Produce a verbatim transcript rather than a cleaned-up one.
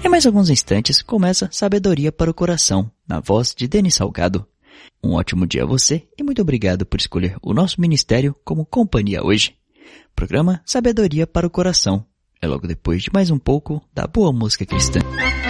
Em mais alguns instantes começa Sabedoria para o Coração, na voz de Denis Salgado. Um ótimo dia a você e muito obrigado por escolher o nosso ministério como companhia hoje. Programa Sabedoria para o Coração. É logo depois de mais um pouco da boa música cristã.